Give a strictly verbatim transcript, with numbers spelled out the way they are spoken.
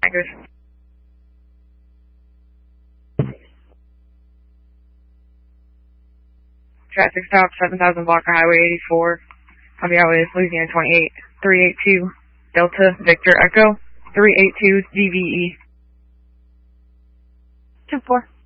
Tigers. Traffic stop, seven thousand blocker Highway eighty-four. Columbia Highway, Louisiana twenty-eight, three eight two, Delta, Victor Echo, three eight two D V E. two four.